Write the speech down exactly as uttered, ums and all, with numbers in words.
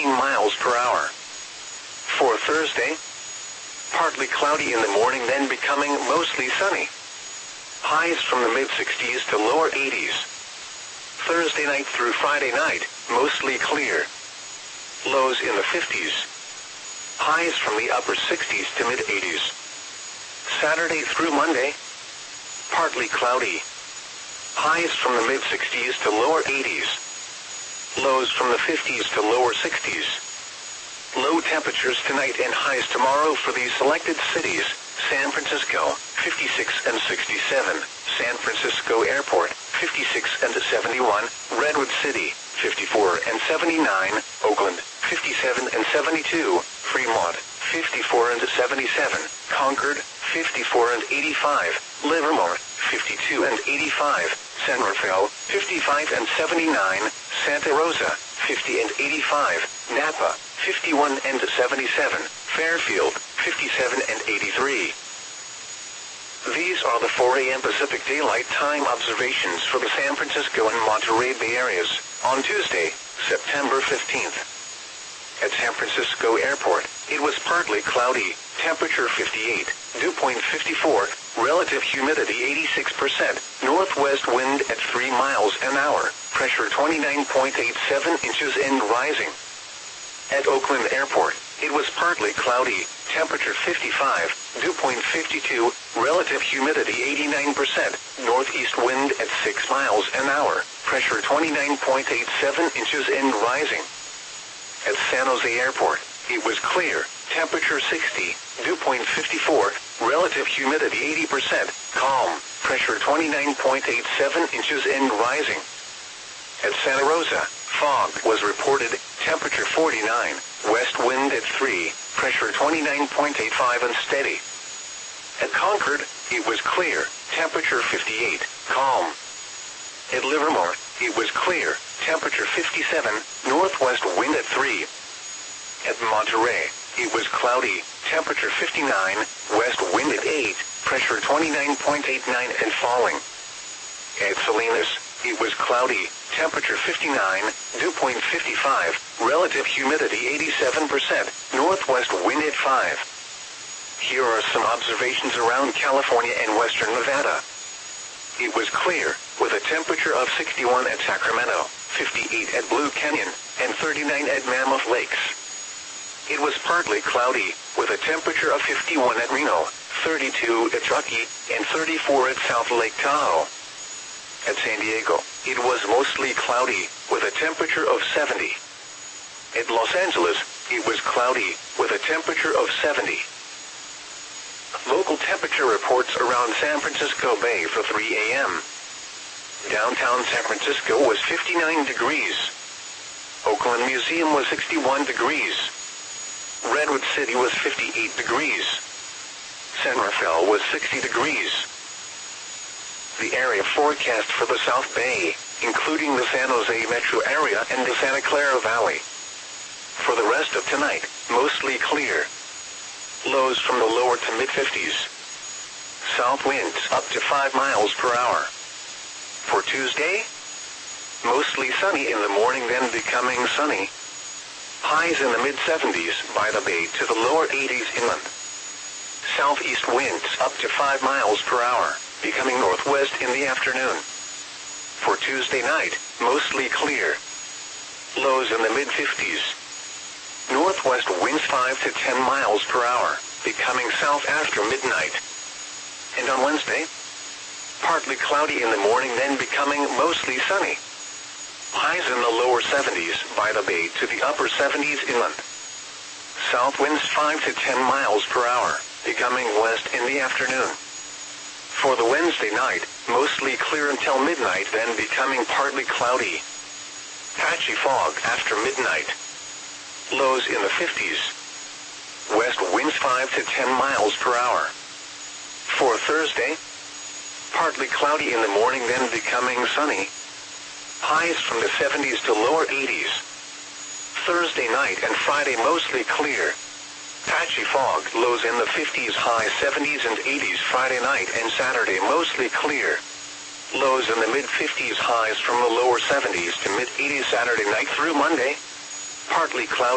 miles per hour. For Thursday, partly cloudy in the morning, then becoming mostly sunny. Highs from the mid-sixties to lower eighties. Thursday night through Friday night, mostly clear. Lows in the fifties. Highs from the upper sixties to mid-eighties. Saturday through Monday, partly cloudy. Highs from the mid-sixties to lower eighties. Lows from the fifties to lower sixties. Low temperatures tonight and highs tomorrow for these selected cities: San Francisco, fifty-six and sixty-seven, San Francisco Airport, fifty-six and seventy-one, Redwood City, fifty-four and seventy-nine, Oakland, fifty-seven and seventy-two, Fremont, fifty-four and seventy-seven, Concord, fifty-four and eighty-five, Livermore, fifty-two and eighty-five, San Rafael, fifty-five and seventy-nine, Santa Rosa, fifty and eighty-five, Napa, fifty-one and seventy-seven, Fairfield, fifty-seven and eighty-three. These are the four A M Pacific Daylight Time observations for the San Francisco and Monterey Bay areas on Tuesday, September fifteenth. At San Francisco Airport, it was partly cloudy, temperature fifty-eight, dew point fifty-four, relative humidity eighty-six percent, northwest wind at three miles an hour, pressure twenty-nine point eight seven inches and rising. At Oakland Airport, it was partly cloudy, temperature fifty-five, dew point fifty-two, relative humidity eighty-nine percent, northeast wind at six miles an hour, pressure twenty-nine point eight seven inches and rising. At San Jose Airport, it was clear, temperature sixty, dew point fifty-four, relative humidity eighty percent, calm, pressure twenty-nine point eight seven inches and rising. At Santa Rosa, fog was reported, temperature forty-nine, west wind at three, pressure twenty-nine point eight five and steady. At Concord, it was clear, temperature fifty-eight, calm. At Livermore, it was clear, temperature fifty-seven, northwest wind at three. At Monterey, it was cloudy, temperature fifty-nine, west wind at eight, pressure twenty-nine point eight nine and falling. At Salinas, it was cloudy, temperature fifty-nine, dew point fifty-five, relative humidity eighty-seven percent, northwest wind at five. Here are some observations around California and western Nevada. It was clear, with a temperature of sixty-one at Sacramento, fifty-eight at Blue Canyon, and thirty-nine at Mammoth Lakes. It was partly cloudy, with a temperature of fifty-one at Reno, thirty-two at Truckee, and thirty-four at South Lake Tahoe. At San Diego, it was mostly cloudy, with a temperature of seventy. At Los Angeles, it was cloudy, with a temperature of seventy. Local temperature reports around San Francisco Bay for three A M Downtown San Francisco was fifty-nine degrees. Oakland Museum was sixty-one degrees. Redwood City was fifty-eight degrees. San Rafael was sixty degrees. The area forecast for the South Bay, including the San Jose metro area and the Santa Clara Valley. For the rest of tonight, mostly clear. Lows from the lower to mid-fifties. South winds up to five miles per hour. For Tuesday, mostly sunny in the morning, then becoming sunny. Highs in the mid-seventies by the bay to the lower eighties inland. Southeast winds up to five miles per hour, becoming northwest in the afternoon. For Tuesday night, mostly clear. Lows in the mid-fifties. Northwest winds five to ten miles per hour, becoming south after midnight. And on Wednesday, partly cloudy in the morning, then becoming mostly sunny. Highs in the lower seventies by the bay to the upper seventies inland. South winds five to ten miles per hour, becoming west in the afternoon. For the Wednesday night, mostly clear until midnight, then becoming partly cloudy. Patchy fog after midnight. Lows in the fifties. West winds five to ten miles per hour. For Thursday, partly cloudy in the morning, then becoming sunny. Highs from the seventies to lower eighties. Thursday night and Friday mostly clear. Patchy fog, lows in the fifties, high seventies and eighties Friday night and Saturday mostly clear. Lows in the mid-fifties, highs from the lower seventies to mid-eighties Saturday night through Monday. Partly cloudy.